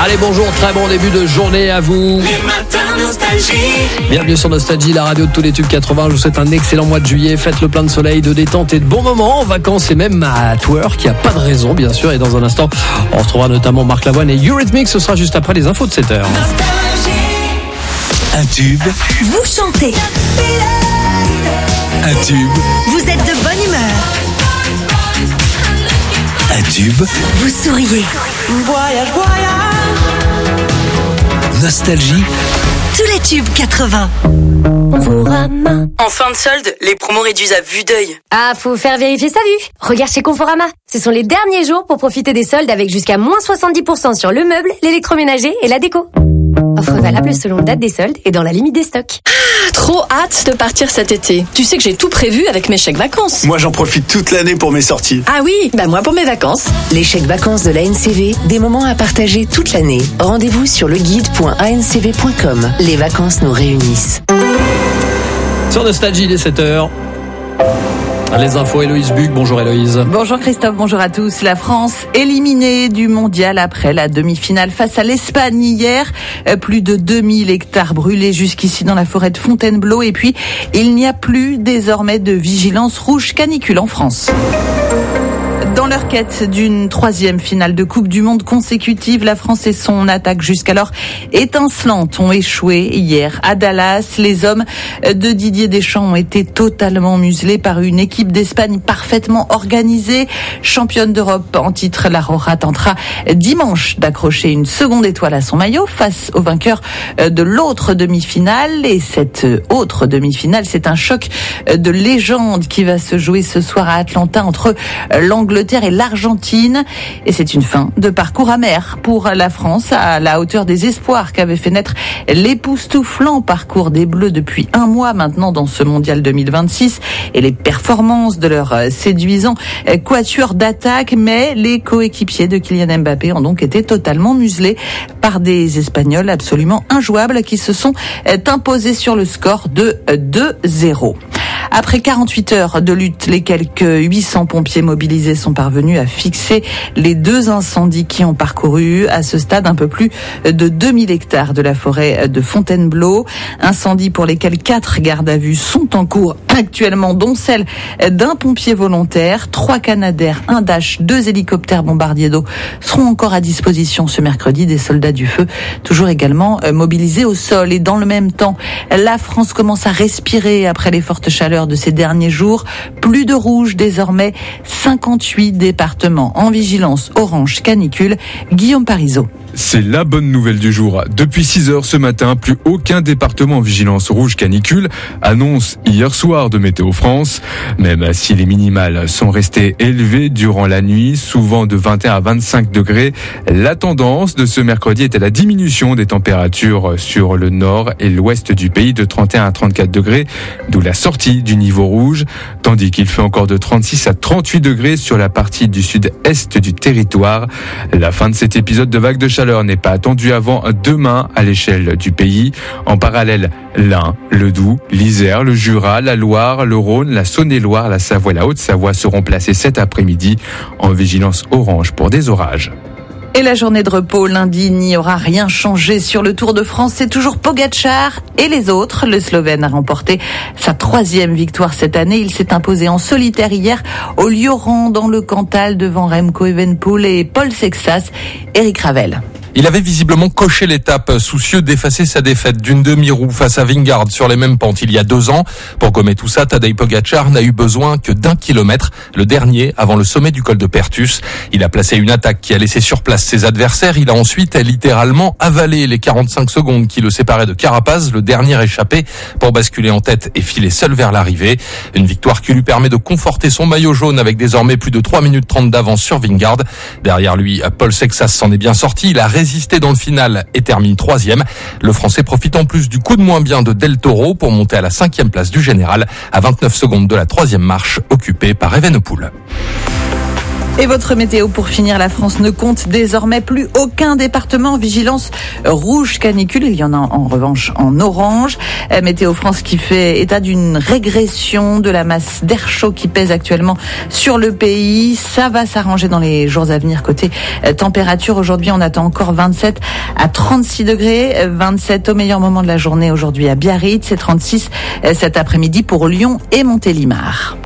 Allez, bonjour, très bon début de journée à vous. Les matins Nostalgie. Bienvenue sur Nostalgie, la radio de tous les tubes 80. Je vous souhaite un excellent mois de juillet. Faites le plein de soleil, de détente et de bons moments en vacances et même à twerk. Il n'y a pas de raison, bien sûr. Et dans un instant, on retrouvera notamment Marc Lavoine et Eurythmics. Ce sera juste après les infos de 7h. Un tube, Vous chantez, un tube, vous êtes de bonne humeur, un tube. vous souriez. Nostalgie, Tous les tubes 80. Conforama. En fin de solde, les promos réduisent à vue d'œil. Ah, faut faire vérifier sa vue. Regarde chez Conforama. Ce sont les derniers jours pour profiter des soldes avec jusqu'à moins 70% sur le meuble, l'électroménager et la déco. Offre valable selon date des soldes et dans la limite des stocks. Trop hâte de partir cet été. Tu sais que j'ai tout prévu avec mes chèques vacances. Moi, j'en profite toute l'année pour mes sorties. Ah oui, bah moi pour mes vacances. Les chèques vacances de l'ANCV, des moments à partager toute l'année. Rendez-vous sur leguide.ancv.com. Les vacances nous réunissent. Sur Nostalgie, il est 7h. Les infos, Héloïse Buc. Bonjour Héloïse. Bonjour Christophe, bonjour à tous. La France éliminée du mondial après la demi-finale face à l'Espagne hier. Plus de 2000 hectares brûlés jusqu'ici dans la forêt de Fontainebleau. Et puis, il n'y a plus désormais de vigilance rouge canicule en France. Dans leur quête d'une troisième finale de Coupe du Monde consécutive, la France et son attaque jusqu'alors étincelante ont échoué hier à Dallas. Les hommes de Didier Deschamps ont été totalement muselés par une équipe d'Espagne parfaitement organisée. Championne d'Europe en titre, la Roja tentera dimanche d'accrocher une seconde étoile à son maillot face au vainqueur de l'autre demi-finale. Et cette autre demi-finale, c'est un choc de légende qui va se jouer ce soir à Atlanta entre l'Angleterre et l'Argentine. Et c'est une fin de parcours amer pour la France, à la hauteur des espoirs qu'avait fait naître l'époustouflant parcours des Bleus depuis un mois maintenant dans ce mondial 2026 et les performances de leur séduisant quatuor d'attaque. Mais les coéquipiers de Kylian Mbappé ont donc été totalement muselés par des Espagnols absolument injouables qui se sont imposés sur le score de 2-0. Après 48 heures de lutte, les quelques 800 pompiers mobilisés sont parvenus à fixer les deux incendies qui ont parcouru à ce stade un peu plus de 2000 hectares de la forêt de Fontainebleau. Incendies pour lesquels 4 gardes à vue sont en cours actuellement, dont celle d'un pompier volontaire. 3 Canadair, 1 Dash, 2 hélicoptères bombardiers d'eau seront encore à disposition ce mercredi. Des soldats du feu toujours également mobilisés au sol. Et dans le même temps, la France commence à respirer après les fortes chaleurs de ces derniers jours. Plus de rouge désormais, 58 départements en vigilance orange canicule. Guillaume Parisot. C'est la bonne nouvelle du jour. Depuis 6h ce matin, plus aucun département en vigilance rouge canicule, annonce hier soir de Météo France. Même si les minimales sont restées élevées durant la nuit, souvent de 21 à 25 degrés, la tendance de ce mercredi est à la diminution des températures sur le nord et l'ouest du pays de 31 à 34 degrés, d'où la sortie du niveau rouge, tandis qu'il fait encore de 36 à 38 degrés sur la partie du sud-est du territoire. La fin de cet épisode de vague de chaleur n'est pas attendue avant demain à l'échelle du pays. En parallèle, l'Ain, le Doubs, l'Isère, le Jura, la Loire, le Rhône, la Saône-et-Loire, la Savoie et la Haute-Savoie seront placés cet après-midi en vigilance orange pour des orages. Et la journée de repos lundi n'y aura rien changé sur le Tour de France. C'est toujours Pogačar et les autres. Le Slovène a remporté sa 3e victoire cette année. Il s'est imposé en solitaire hier au Lioran dans le Cantal devant Remco Evenepoel et Paul Sexas. Eric Ravel. Il avait visiblement coché l'étape, soucieux d'effacer sa défaite d'une demi-roue face à Vingegaard sur les mêmes pentes il y a 2 ans. Pour gommer tout ça, Tadej Pogačar n'a eu besoin que d'1 kilomètre, le dernier avant le sommet du col de Pertus. Il a placé une attaque qui a laissé sur place ses adversaires. Il a ensuite littéralement avalé les 45 secondes qui le séparaient de Carapaz, le dernier échappé, pour basculer en tête et filer seul vers l'arrivée. Une victoire qui lui permet de conforter son maillot jaune avec désormais plus de 3 minutes 30 d'avance sur Vingegaard. Derrière lui, Paul Sexas s'en est bien sorti. Il a résisté dans le final et termine 3e. Le Français profite en plus du coup de moins bien de Del Toro pour monter à la 5e place du général, à 29 secondes de la 3e marche occupée par Evenepoel. Et votre météo pour finir, la France ne compte désormais plus aucun département en vigilance rouge canicule. Il y en a en revanche en orange. Météo France qui fait état d'une régression de la masse d'air chaud qui pèse actuellement sur le pays. Ça va s'arranger dans les jours à venir. Côté température, aujourd'hui on attend encore 27 à 36 degrés. 27 au meilleur moment de la journée aujourd'hui à Biarritz et 36 cet après-midi pour Lyon et Montélimar.